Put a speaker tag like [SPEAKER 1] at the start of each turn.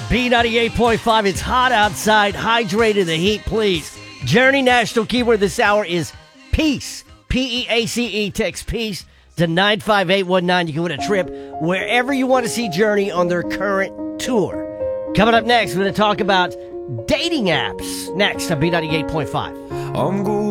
[SPEAKER 1] B98.5. It's hot outside. Hydrate in the heat, please. Journey national keyword this hour is peace. P-E-A-C-E. Text peace to 95819. You can win a trip wherever you want to see Journey on their current tour. Coming up next, we're going to talk about dating apps. Next on B98.5.